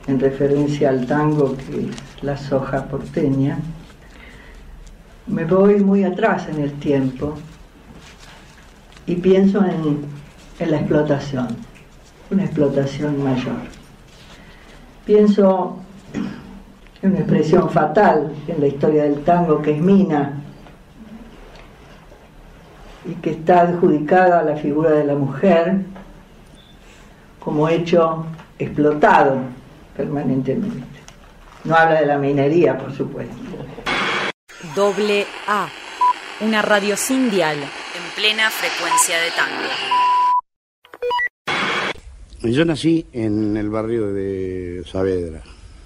en referencia al tango, que es la soja porteña, me voy muy atrás en el tiempo y pienso en la explotación, una explotación mayor. Pienso en una expresión fatal en la historia del tango, que es mina, y que está adjudicada a la figura de la mujer como hecho explotado permanentemente. No habla de la minería, por supuesto. Doble A, una radio sin dial, en plena frecuencia de tango. Yo nací en el barrio de Saavedra,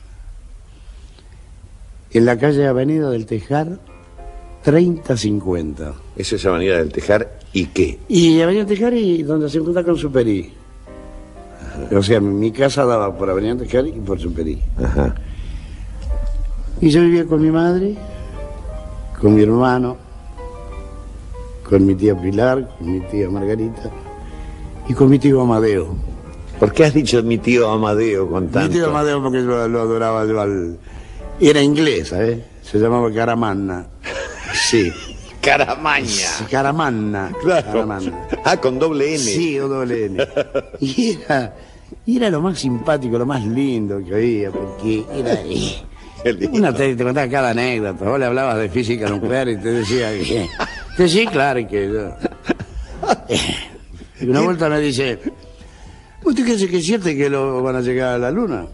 en la calle Avenida del Tejar 3050. ¿Esa es Avenida del Tejar y qué? Y Avenida del Tejar y donde se encuentra con Superí. Ajá. O sea, mi casa daba por Avenida del Tejar y por Superí. Ajá. Y yo vivía con mi madre, con mi hermano, con mi tía Pilar, con mi tía Margarita y con mi tío Amadeo. ¿Por qué has dicho mi tío Amadeo con tanto? Mi tío Amadeo porque lo adoraba yo al... Era inglés, ¿sabes? Se llamaba Caramanna. Sí. Caramaña. Sí, Caramanna. Claro. Caramanna. Ah, con doble N. Sí, con doble N. Y era lo más simpático, lo más lindo que oía, porque era... te contaba cada anécdota. Vos le hablabas de física nuclear y te decía que sí, claro, y que yo. Y una vuelta me dice, ¿usted cree que es cierto que van a llegar a la luna?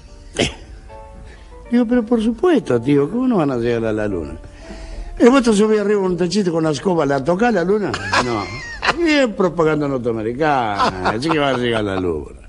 Digo, pero por supuesto, tío, ¿cómo no van a llegar a la luna? ¿Y vos te subís arriba con un tachito con la escoba, ¿la tocás la luna? No. Bien propaganda norteamericana, así que va a llegar a la luna.